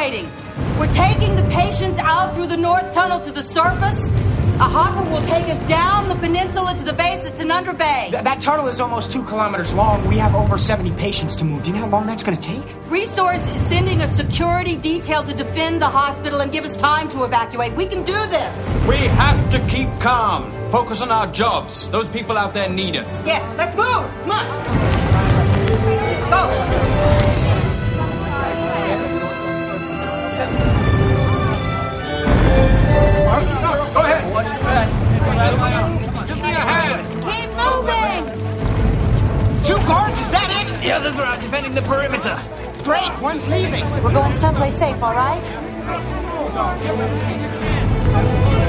evacuating. We're taking the patients out through the north tunnel to the surface. A hopper will take us down the peninsula to the base of Tanundra Bay. That tunnel is almost 2 kilometers long. We have over 70 patients to move. Do you know how long that's going to take? Resource is sending a security detail to defend the hospital and give us time to evacuate. We can do this. We have to keep calm. Focus on our jobs. Those people out there need us. Yes, let's move. Come on. Go. Go ahead. Watch your back. Give me a hand. Keep moving. 2 guards, is that it? The others are out defending the perimeter. Great, one's leaving. We're going someplace safe, all right?